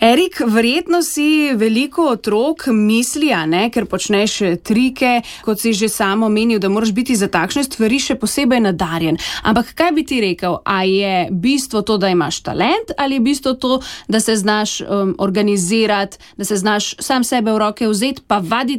Erik, verjetno si veliko otrok misli, ker počneš trike, kot si že samo omenil, da moraš biti za takšne stvari še posebej nadarjen. Ampak kaj bi ti rekel, a je bistvo to, da imaš talent, ali je bistvo to, da se znaš organizirati, da se znaš sam sebe v roke vzeti, pa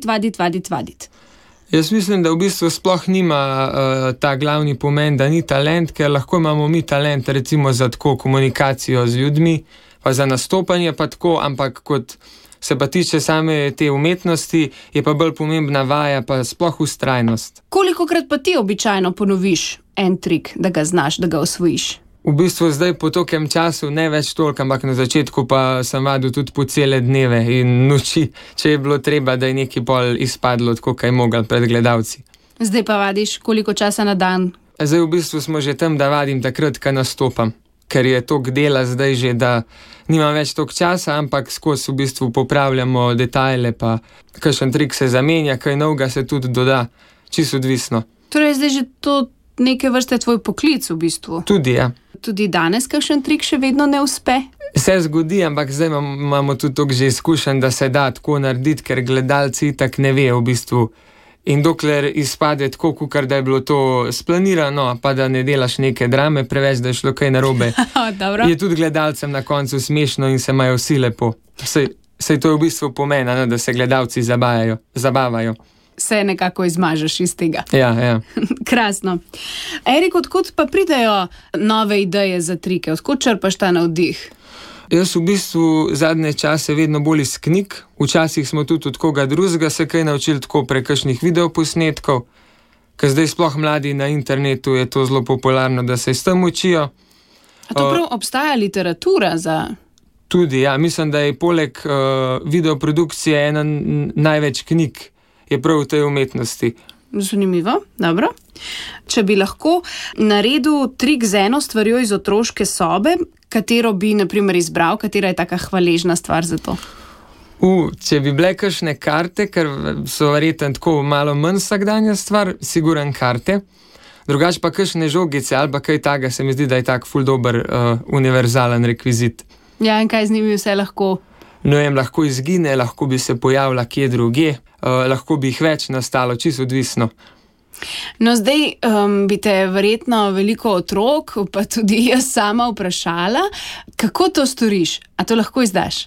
vaditi? Jaz mislim, da v bistvu sploh nima ta glavni pomen, da ni talent, ker lahko imamo mi talent recimo za tako komunikacijo z ljudmi, pa za nastopanje pa tako, ampak kot se pa tiče same te umetnosti, je pa bolj pomembna vaja, pa sploh vztrajnost. Kolikokrat pa ti običajno ponoviš en trik, da ga znaš, da ga osvojiš? V bistvu zdaj po tokem času ne več toliko, ampak na začetku pa sem vadil tudi po cele dneve in noči, če je bilo treba, da je nekaj pol izpadlo, tako kaj mogel pred gledalci. Zdaj pa vadiš koliko časa na dan? Zdaj v bistvu smo že tam, da vadim takrat, ko nastopam, ker je toliko dela zdaj že, da nimam več toliko časa, ampak skozi v bistvu popravljamo detajle, pa kakšen trik se zamenja, kaj novega se tudi doda, čisto odvisno. Torej zdaj že to neke vrste tvoj poklic v bistvu? Tudi, ja. Tudi danes kakšen trik še vedno ne uspe? Se zgodi, ampak zdaj imamo tudi toliko že izkušenj, da se da tako narediti, ker gledalci itak ne vejo v bistvu. In dokler izpade tako, kakor da je bilo to splanirano, pa da ne delaš neke drame preveč, da je šlo kaj narobe, je tudi gledalcem na koncu smešno in se imajo vsi lepo. Sej to je v bistvu pomen, da se gledalci zabavajo. Se nekako izmažeš iz tega. Ja. Krasno. Erik, odkud pa pridejo nove ideje za trike? Odkud črpaš ta navdih? Jaz v bistvu zadnje čase vedno bolj iz knjig. Včasih smo tudi od koga drugega se kaj naučili, tako prek kakšnih videoposnetkov, ker zdaj sploh mladi na internetu je to zelo popularno, da se s tem učijo. A to prav obstaja literatura za... Tudi, ja. Mislim, da je poleg videoprodukcije ena največ knjig je prav v tej umetnosti. Zanimivo, dobro. Če bi lahko naredil trik z eno stvarjo iz otroške sobe, katero bi, na primer, izbral, katera je taka hvaležna stvar za to? Če bi bile kakšne karte, ker so verjetno tako malo manj vsakdanja stvar, siguran karte. Drugače pa kakšne žogice ali pa kaj takega, se mi zdi, da je tak ful dober univerzalen rekvizit. Ja, in kaj z njimi vse lahko? No, lahko izgine, lahko bi se pojavila kje druge, lahko bi jih več nastalo, čisto odvisno. No, zdaj bi te verjetno veliko otrok, pa tudi jaz sama vprašala, kako to storiš? A to lahko izdaš?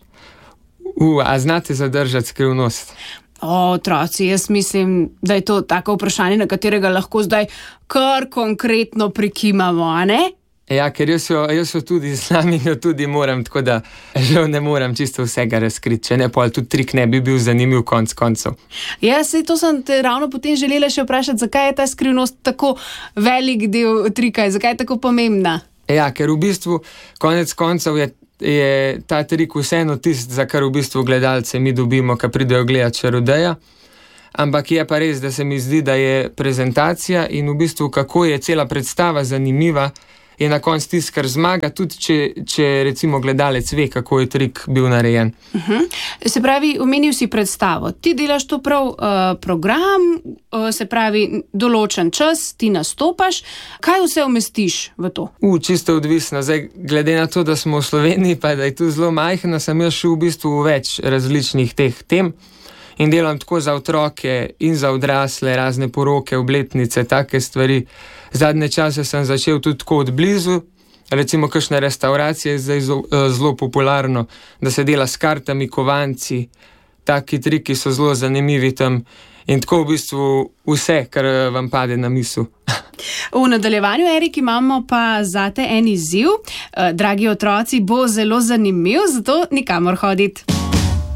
A znate zadržati skrivnost? Otroci, jaz mislim, da je to tako vprašanje, na katerega lahko zdaj kar konkretno prikimamo, a ne? Ja, ker jaz jo tudi znam in jo tudi moram, tako da žal ne moram čisto vsega razkriti, če ne, pol tudi trik ne bi bil zanimiv konc koncev. Ja, sej to sem te ravno potem želela še vprašati, zakaj je ta skrivnost tako velik del trika, zakaj je tako pomembna? Ja, ker v bistvu konec koncev je ta trik vseeno tist, za kar v bistvu gledalce mi dobimo, ko pridejo gledati Čarodeja. Ampak je pa res, da se mi zdi, da je prezentacija in v bistvu kako je cela predstava zanimiva, je na koncu tisto, kar zmaga, tudi če recimo gledalec ve, kako je trik bil narejen. Se pravi, omenil si predstavo. Ti delaš to prav program, se pravi, določen čas, ti nastopaš. Kaj vse umestiš v to? Čisto odvisno. Zdaj, glede na to, da smo v Sloveniji, pa da je tu zelo majhno, sem jaz šel v bistvu v več različnih teh tem in delam tako za otroke in za odrasle, razne poroke, obletnice, take stvari. Zadnje čase sem začel tudi tako od blizu, recimo kakšne restauracije je zdaj zelo popularno, da se dela s kartami, kovanci, taki triki so zelo zanimivi tam in tako v bistvu vse, kar vam pade na misel. V nadaljevanju, Erik, imamo pa zate en izziv. Dragi otroci, bo zelo zanimiv, zato nikamor hoditi.